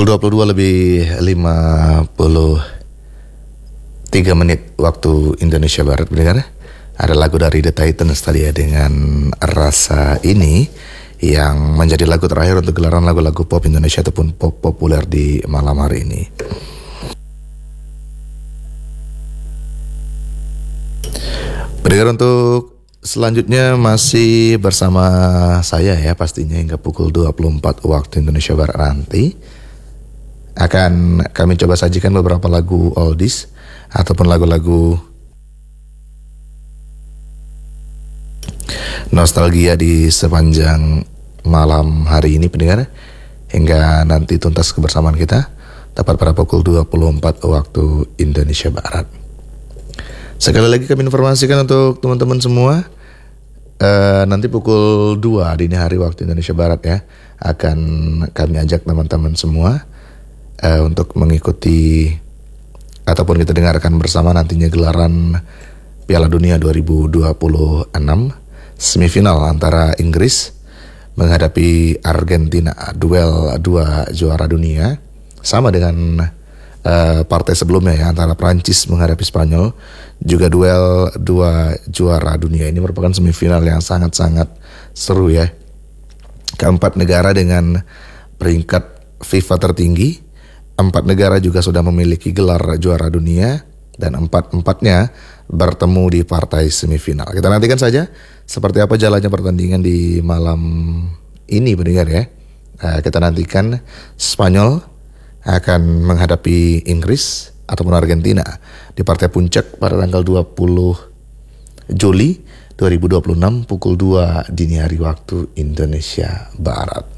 Pukul 22 lebih 53 menit waktu Indonesia Barat, pendengar. Ada lagu dari The Titans tadi ya, dengan Rasa Ini, yang menjadi lagu terakhir untuk gelaran lagu-lagu pop Indonesia ataupun pop populer di malam hari ini. Pendengar, untuk selanjutnya masih bersama saya ya, pastinya hingga pukul 24 waktu Indonesia Barat nanti. Akan kami coba sajikan beberapa lagu oldies ataupun lagu-lagu nostalgia di sepanjang malam hari ini, pendengar, hingga nanti tuntas kebersamaan kita tepat pada pukul 24 waktu Indonesia Barat. Sekali lagi kami informasikan untuk teman-teman semua, nanti pukul 2 dini hari waktu Indonesia Barat ya, akan kami ajak teman-teman semua untuk mengikuti ataupun kita dengarkan bersama nantinya gelaran Piala Dunia 2026, semifinal antara Inggris menghadapi Argentina, duel dua juara dunia, sama dengan partai sebelumnya ya, antara Prancis menghadapi Spanyol, juga duel dua juara dunia. Ini merupakan semifinal yang sangat-sangat seru ya. Keempat negara dengan peringkat FIFA tertinggi, 4 negara juga sudah memiliki gelar juara dunia, dan 4-empatnya bertemu di partai semifinal. Kita nantikan saja seperti apa jalannya pertandingan di malam ini, pendengar ya. Kita nantikan Spanyol akan menghadapi Inggris ataupun Argentina di partai puncak pada tanggal 20 Juli 2026 pukul 2 dini hari waktu Indonesia Barat.